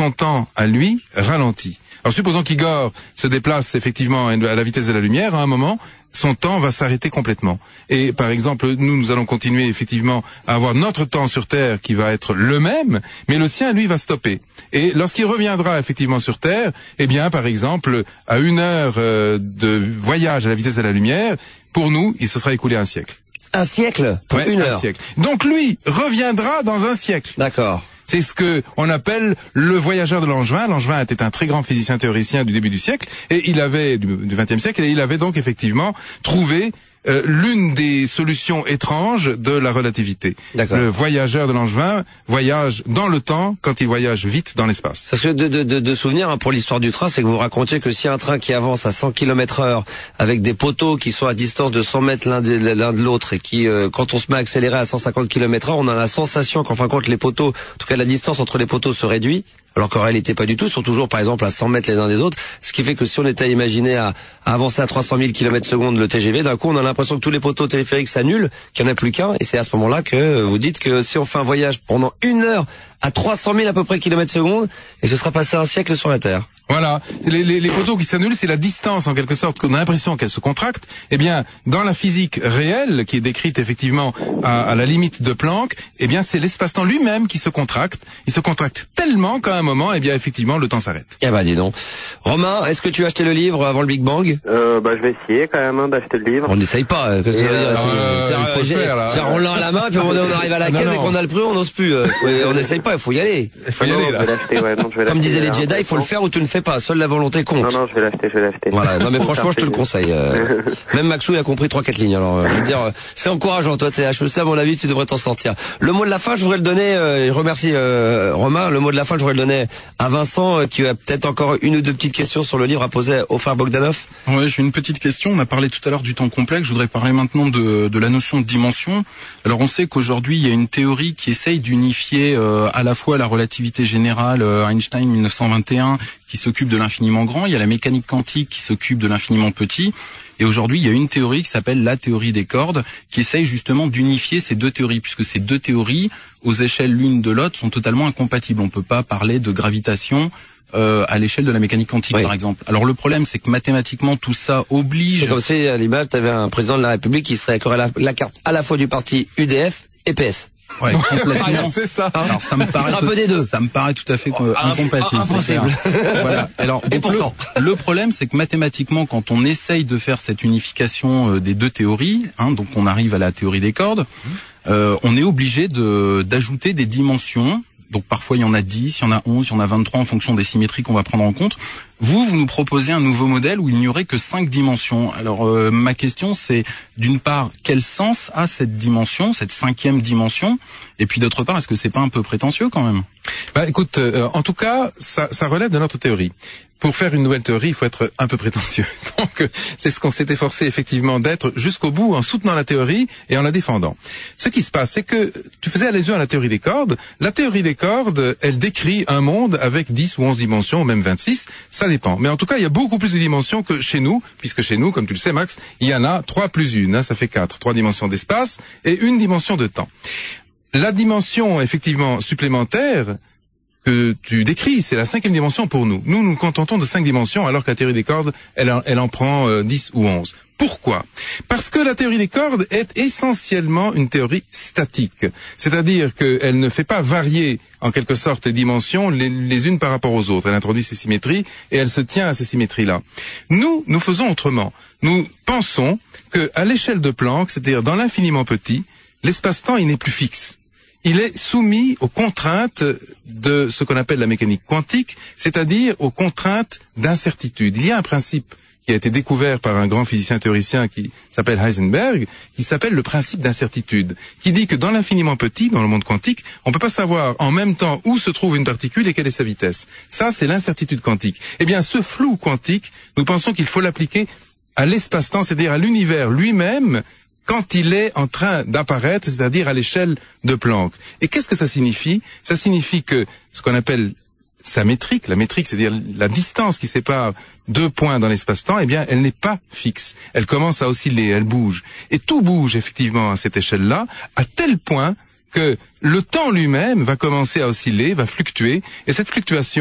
son temps à lui ralentit. Alors supposons qu'Igor se déplace effectivement à la vitesse de la lumière, à un moment, son temps va s'arrêter complètement. Et par exemple, nous allons continuer effectivement à avoir notre temps sur Terre qui va être le même, mais le sien, lui, va stopper. Et lorsqu'il reviendra effectivement sur Terre, eh bien, par exemple, à 1 heure de voyage à la vitesse de la lumière, pour nous, il se sera écoulé un siècle. Un siècle pour 1 heure. Un siècle. Donc lui reviendra dans un siècle. D'accord. C'est ce que on appelle le voyageur de Langevin. Langevin était un très grand physicien théoricien du début du siècle, et il avait du XXe siècle, et il avait donc effectivement trouvé l'une des solutions étranges de la relativité. Le voyageur de Langevin voyage dans le temps quand il voyage vite dans l'espace. Parce que de souvenir pour l'histoire du train, c'est que vous racontiez que si un train qui avance à 100 km/h avec des poteaux qui sont à distance de 100 mètres l'un de l'autre et qui, quand on se met à accélérer à 150 km/h, on a la sensation qu'en fin de compte les poteaux, en tout cas la distance entre les poteaux se réduit. Alors qu'en réalité pas du tout, ils sont toujours par exemple à 100 mètres les uns des autres, ce qui fait que si on était à imaginer à avancer à 300 000 km/s le TGV, d'un coup on a l'impression que tous les poteaux téléphériques s'annulent, qu'il n'y en a plus qu'un, et c'est à ce moment-là que vous dites que si on fait un voyage pendant 1 heure à 300 000 à peu près km/s, et ce sera passé un siècle sur la Terre. Voilà, les poteaux qui s'annulent, c'est la distance en quelque sorte qu'on a l'impression qu'elle se contracte. Eh bien, dans la physique réelle, qui est décrite effectivement à la limite de Planck, eh bien c'est l'espace-temps lui-même qui se contracte. Il se contracte tellement qu'à un moment, eh bien effectivement, le temps s'arrête. Eh ben dis donc. Romain, est-ce que tu as acheté le livre avant le Big Bang? Je vais essayer quand même d'acheter le livre. On n'essaye pas. On l'a à la main, puis on arrive à la caisse et qu'on a le prix, on n'ose plus. On n'essaye pas, il faut y aller. Il faut y aller là. Comme disaient les Jedi, il faut le faire ou tu ne fais pas. Seule la volonté compte. Non, je vais l'acheter. Voilà. Non, mais franchement, je te le conseille. Même Maxou, il a compris 3-4 lignes. Alors, je veux dire, c'est encourageant. Toi, t'es HEC, à mon avis, tu devrais t'en sortir. Le mot de la fin, je voudrais le donner, je remercie, Romain. Le mot de la fin, je voudrais le donner à Vincent, qui a peut-être encore 1 ou 2 petites questions sur le livre à poser au frère Bogdanov. Ouais, j'ai une petite question. On a parlé tout à l'heure du temps complexe. Je voudrais parler maintenant de la notion de dimension. Alors, on sait qu'aujourd'hui, il y a une théorie qui essaye d'unifier à la fois la relativité générale, Einstein 1921, qui s'occupe de l'infiniment grand, il y a la mécanique quantique qui s'occupe de l'infiniment petit, et aujourd'hui il y a une théorie qui s'appelle la théorie des cordes, qui essaye justement d'unifier ces deux théories, puisque ces deux théories, aux échelles l'une de l'autre, sont totalement incompatibles. On peut pas parler de gravitation à l'échelle de la mécanique quantique, par exemple. Alors le problème, c'est que mathématiquement tout ça oblige... C'est comme si à l'image, tu avais un président de la République qui serait accord à la carte à la fois du parti UDF et PS. Ouais, complètement. C'est ça. Alors, ça me paraît un peu des deux. Ça me paraît tout à fait incompatible. Impossible. Voilà. Alors, le problème, c'est que mathématiquement, quand on essaye de faire cette unification des deux théories, donc on arrive à la théorie des cordes, on est obligé d'ajouter des dimensions. Donc parfois il y en a 10, il y en a 11, il y en a 23 en fonction des symétries qu'on va prendre en compte. Vous nous proposez un nouveau modèle où il n'y aurait que 5 dimensions. Alors ma question c'est, d'une part, quel sens a cette dimension, cette 5e dimension? Et puis d'autre part, est-ce que c'est pas un peu prétentieux quand même? Écoute, en tout cas, ça relève de notre théorie. Pour faire une nouvelle théorie, il faut être un peu prétentieux. Donc, c'est ce qu'on s'est efforcé effectivement d'être jusqu'au bout en soutenant la théorie et en la défendant. Ce qui se passe, c'est que tu faisais allusion à la théorie des cordes. La théorie des cordes, elle décrit un monde avec 10 ou 11 dimensions, ou même 26, ça dépend. Mais en tout cas, il y a beaucoup plus de dimensions que chez nous, puisque chez nous, comme tu le sais Max, il y en a 3 plus 1, ça fait 4. 3 dimensions d'espace et 1 dimension de temps. La dimension, effectivement, supplémentaire que tu décris, c'est la 5e dimension pour nous. Nous nous contentons de 5 dimensions, alors que la théorie des cordes, elle en prend 10 ou 11. Pourquoi? Parce que la théorie des cordes est essentiellement une théorie statique. C'est-à-dire qu'elle ne fait pas varier, en quelque sorte, les dimensions les unes par rapport aux autres. Elle introduit ces symétries et elle se tient à ces symétries-là. Nous faisons autrement. Nous pensons que, à l'échelle de Planck, c'est-à-dire dans l'infiniment petit, l'espace-temps, il n'est plus fixe. Il est soumis aux contraintes de ce qu'on appelle la mécanique quantique, c'est-à-dire aux contraintes d'incertitude. Il y a un principe qui a été découvert par un grand physicien théoricien qui s'appelle Heisenberg, qui s'appelle le principe d'incertitude, qui dit que dans l'infiniment petit, dans le monde quantique, on ne peut pas savoir en même temps où se trouve une particule et quelle est sa vitesse. Ça, c'est l'incertitude quantique. Eh bien, ce flou quantique, nous pensons qu'il faut l'appliquer à l'espace-temps, c'est-à-dire à l'univers lui-même, quand il est en train d'apparaître, c'est-à-dire à l'échelle de Planck. Et qu'est-ce que ça signifie? Ça signifie que ce qu'on appelle sa métrique, la métrique, c'est-à-dire la distance qui sépare 2 points dans l'espace-temps, eh bien, elle n'est pas fixe. Elle commence à osciller, elle bouge. Et tout bouge effectivement à cette échelle-là, à tel point que le temps lui-même va commencer à osciller, va fluctuer, et cette fluctuation